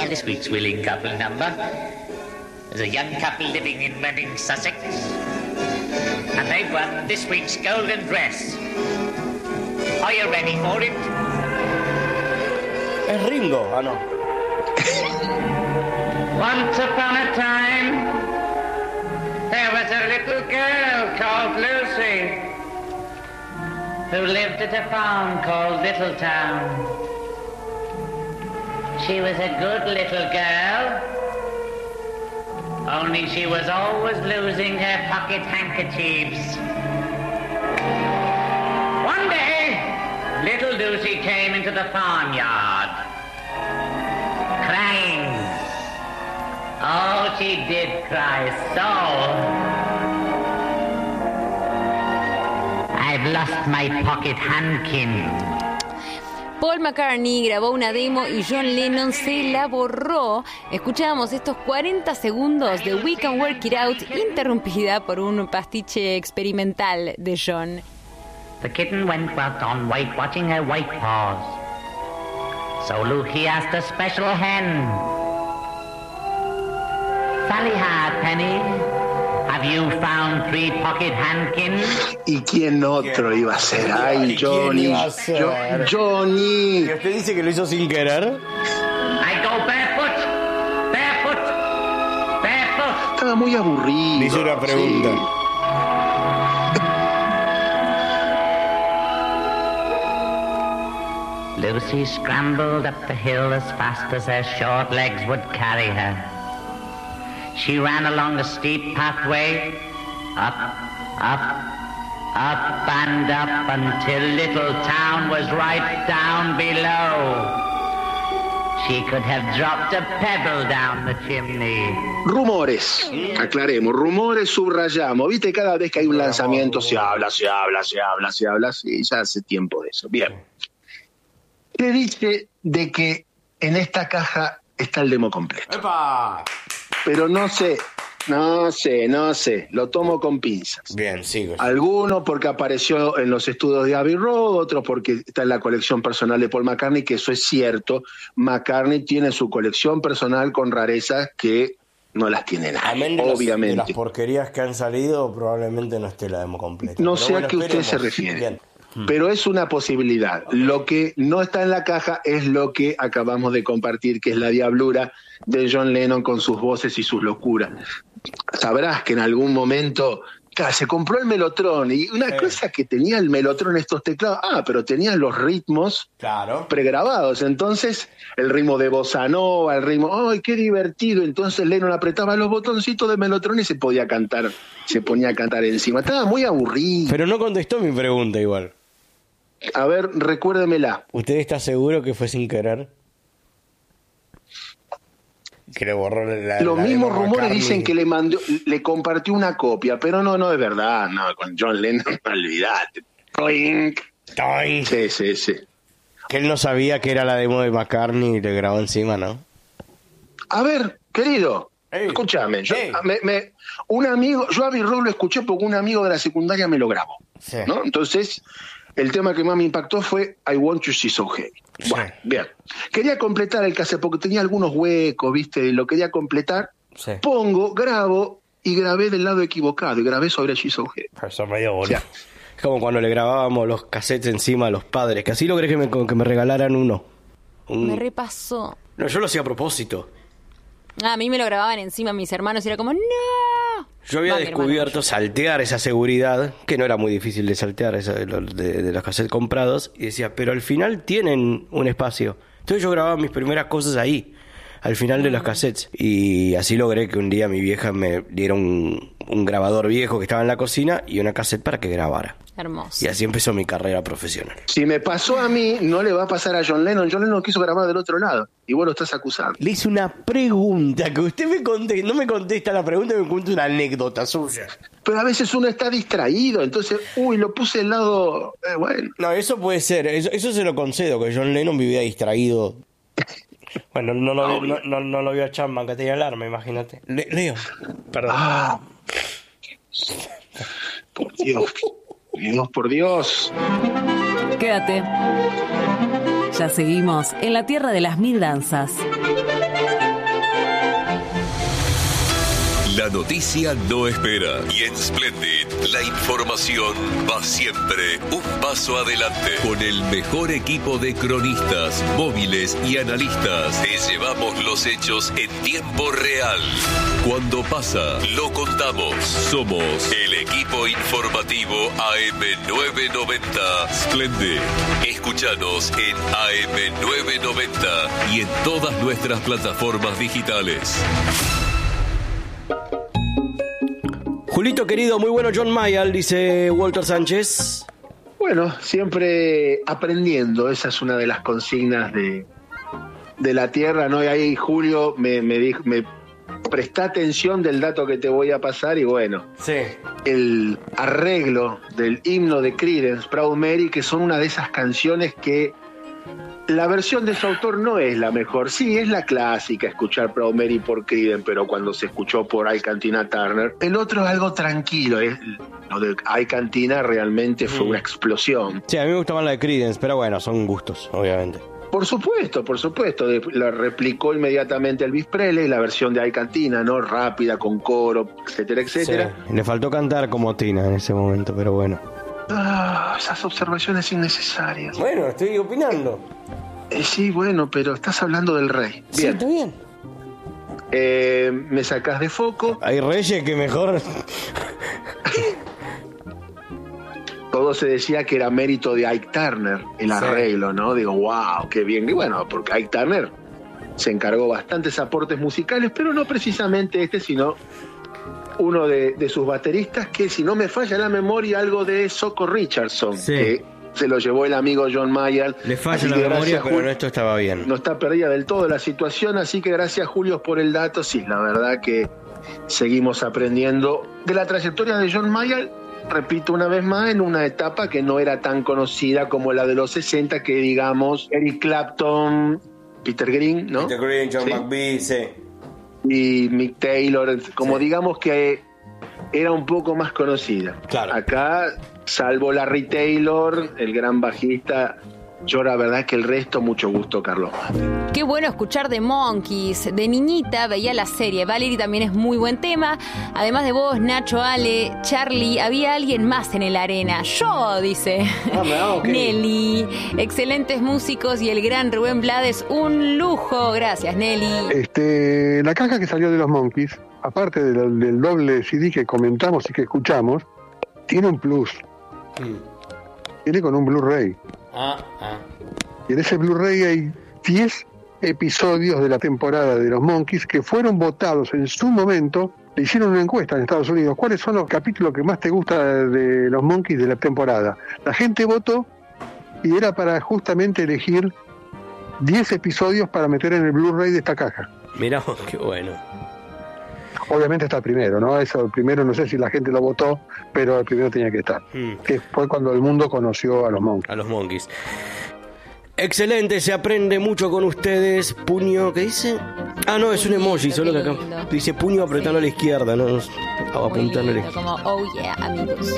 this week's Willing Couple number. There's a young couple living in Reading, Sussex, and they've won this week's golden dress. Are you ready for it? Es Ringo, no. Once upon a time, there was a little girl called Lucy who lived at a farm called Littletown. She was a good little girl, only she was always losing her pocket handkerchiefs. One day, little Lucy came into the farmyard, crying. Oh, she did cry so. I've lost my pocket handkin. Paul McCartney grabó una demo y John Lennon se la borró. Escuchábamos estos 40 segundos de We Can Work It Out, interrumpida por un pastiche experimental de John. The kitten went on watching her white paws. So Lucy asked a special hen, Sally Penny, have you found 3 pocket handkins? ¿Y quién otro iba a ser? Ay, Johnny. Johnny. ¿Y usted dice que lo hizo sin querer? I go barefoot. Estaba muy aburrido. Le hice una pregunta. Sí. Lucy scrambled up the hill as fast as her short legs would carry her. She ran along the steep pathway, up and up until Littletown was right down below. She could have dropped a pebble down the chimney. Rumores, aclaremos, rumores, subrayamos. Viste, cada vez que hay un lanzamiento se habla, sí, ya hace tiempo de eso. Bien. ¿Qué dice de que en esta caja está el demo completo? ¡Epa! Pero no sé, lo tomo con pinzas. Bien, sigo. Algunos porque apareció en los estudios de Abbey Road, otros porque está en la colección personal de Paul McCartney, que eso es cierto. McCartney tiene su colección personal con rarezas que no las tiene nadie, obviamente. De las porquerías que han salido, probablemente no esté la demo completa. No sé a qué usted se refiere. Bien. Pero es una posibilidad. Lo que no está en la caja es lo que acabamos de compartir, que es la diablura de John Lennon con sus voces y sus locuras. Sabrás que en algún momento se compró el Mellotron, y una cosa que tenía el Mellotron, estos teclados, pero tenía los ritmos pregrabados. Entonces, el ritmo de bossa nova, el ritmo, ¡ay, qué divertido! Entonces Lennon apretaba los botoncitos de Mellotron y se ponía a cantar encima. Estaba muy aburrido. Pero no contestó mi pregunta igual. A ver, recuérdemela. ¿Usted está seguro que fue sin querer? Que le borró los mismos rumores dicen que le compartió una copia, pero no es verdad. No, con John Lennon, olvídate. Toink. Sí. Que él no sabía que era la demo de McCartney y le grabó encima, ¿no? A ver, querido, escúchame. Un amigo, yo a Abbey Road lo escuché porque un amigo de la secundaria me lo grabó, ¿no? Entonces, el tema que más me impactó fue I Want You See So Heavy. Bueno, bien. Quería completar el cassette porque tenía algunos huecos, ¿viste? Lo quería completar. Sí. Grabo y grabé del lado equivocado y grabé sobre She's So Heavy. Eso es medio bonito. Es como cuando le grabábamos los cassettes encima a los padres, que así logré que me regalaran uno. Me repasó. No, yo lo hacía a propósito. A mí me lo grababan encima mis hermanos y era como ¡no! Yo había descubierto saltear esa seguridad, que no era muy difícil de saltear de los cassettes comprados, y decía, pero al final tienen un espacio. Entonces yo grababa mis primeras cosas ahí, al final de los cassettes. Y así logré que un día mi vieja me diera un grabador viejo que estaba en la cocina y una cassette para que grabara. Hermoso. Y así empezó mi carrera profesional. Si me pasó a mí, no le va a pasar a John Lennon. John Lennon quiso grabar del otro lado y vos lo estás acusando. Le hice una pregunta que usted no me contesta la pregunta y me cuenta una anécdota suya. Pero a veces uno está distraído, entonces, lo puse del lado, bueno. No, eso puede ser, eso se lo concedo, que John Lennon vivía distraído. Bueno, no lo vio a Chapman, que tenía alarma, imagínate. Leo, perdón. Por Dios. Por Dios. Quédate. Ya seguimos en la tierra de las mil danzas. La noticia no espera y en Splendid la información va siempre un paso adelante. Con el mejor equipo de cronistas, móviles y analistas, te llevamos los hechos en tiempo real. Cuando pasa, lo contamos. Somos el equipo informativo AM990 Splendid. Escúchanos en AM990 y en todas nuestras plataformas digitales. Julito querido, muy bueno John Mayall, dice Walter Sánchez. Bueno, siempre aprendiendo, esa es una de las consignas de la Tierra, ¿no? Y ahí Julio me dijo, me presta atención del dato que te voy a pasar y bueno, sí. El arreglo del himno de Creedence, Proud Mary, que son una de esas canciones que la versión de su autor no es la mejor. Sí, es la clásica escuchar Proud Mary por Creedence, pero cuando se escuchó por Ike Tina Turner, el otro es algo tranquilo. Lo de Ike Tina realmente fue una explosión. Sí, a mí me gusta más la de Creedence, pero bueno, son gustos, obviamente. Por supuesto. La replicó inmediatamente Elvis Presley, la versión de Ike Tina, ¿no? Rápida, con coro, etcétera, etcétera. Sí, le faltó cantar como Tina en ese momento, pero bueno. Esas observaciones innecesarias. Bueno, estoy opinando. Sí, bueno, pero estás hablando del rey. Bien. Sí, está bien. Me sacás de foco. Hay reyes que mejor... Todo se decía que era mérito de Ike Turner, el arreglo, ¿no? Digo, wow, qué bien. Y bueno, porque Ike Turner se encargó bastantes aportes musicales, pero no precisamente sino uno de sus bateristas, que si no me falla la memoria, algo de Soko Richardson, que se lo llevó el amigo John Mayall. Le falla la memoria, pero no, esto estaba bien. No está perdida del todo la situación, así que gracias, Julio, por el dato. Sí, la verdad que seguimos aprendiendo de la trayectoria de John Mayall, repito una vez más, en una etapa que no era tan conocida como la de los 60, que digamos Eric Clapton, Peter Green, ¿no? Peter Green, John McVie, sí. Y Mick Taylor, como digamos que era un poco más conocida. Claro. Acá, salvo Larry Taylor, el gran bajista, yo la verdad que el resto, mucho gusto, Carlos. Qué bueno escuchar The Monkees. De niñita veía la serie. Valerie también es muy buen tema. Además de vos, Nacho, Ale, Charlie, había alguien más en el arena. Yo, dice okay. Nelly. Excelentes músicos y el gran Rubén Blades, un lujo. Gracias, Nelly. La caja que salió de los Monkees, aparte del doble CD que comentamos y que escuchamos, tiene un plus. Viene con un Blu-ray. Y en ese Blu-ray hay 10 episodios de la temporada de los Monkees que fueron votados en su momento. Le hicieron una encuesta en Estados Unidos. ¿Cuáles son los capítulos que más te gusta de los Monkees de la temporada? La gente votó y era para justamente elegir 10 episodios para meter en el Blu-ray de esta caja. Mirá, qué bueno. Obviamente está el primero, ¿no? Eso, el primero no sé si la gente lo votó, pero el primero tenía que estar. Que fue cuando el mundo conoció a los Monkees. A los Monkees. Excelente, se aprende mucho con ustedes. Puño, ¿qué dice? No, es un emoji, solo que acá dice puño apretando a la izquierda, ¿no? Apuntando a la izquierda. Como, oh yeah, amigos.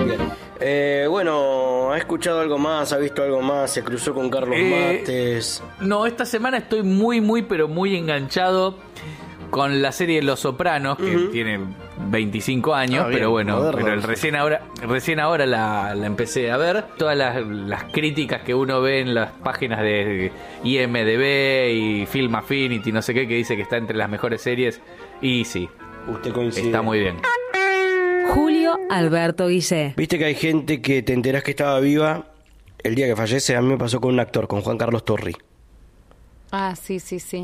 Bueno, ¿ha escuchado algo más? ¿Ha visto algo más? ¿Se cruzó con Carlos Mates? No, esta semana estoy muy, pero muy enganchado con la serie Los Sopranos, que tiene 25 años, pero bueno, pero recién ahora la empecé a ver. Todas las críticas que uno ve en las páginas de IMDb y Film Affinity, no sé qué, que dice que está entre las mejores series, y sí, usted coincide. Está muy bien. Julio Alberto Guisé. Viste que hay gente que te enterás que estaba viva el día que fallece. A mí me pasó con un actor, con Juan Carlos Torri. Sí.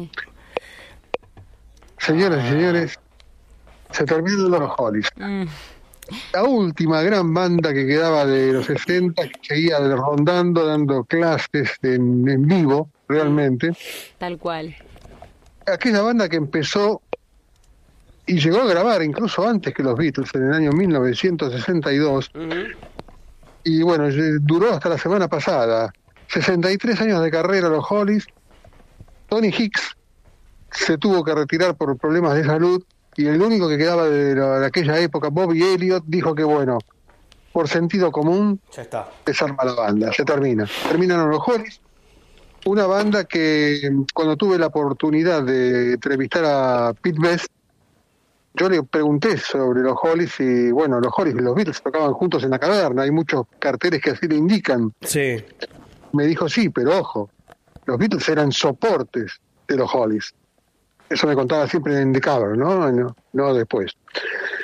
Señoras y señores, se terminaron los Hollies. La última gran banda que quedaba de los 60, que seguía rondando, dando clases en vivo, realmente. Tal cual. Aquella banda que empezó y llegó a grabar incluso antes que los Beatles, en el año 1962. Y bueno, duró hasta la semana pasada. 63 años de carrera los Hollies. Tony Hicks se tuvo que retirar por problemas de salud, y el único que quedaba de aquella época, Bobby Elliott, dijo que bueno, por sentido común, ya está, desarma la banda, se terminaron los Hollies, una banda que cuando tuve la oportunidad de entrevistar a Pete Best, yo le pregunté sobre los Hollies y bueno, los Hollies y los Beatles tocaban juntos en la caverna, hay muchos carteles que así lo indican. Sí. Me dijo, sí, pero ojo, los Beatles eran soportes de los Hollies. Eso me contaba siempre en The Cover, ¿no? No después.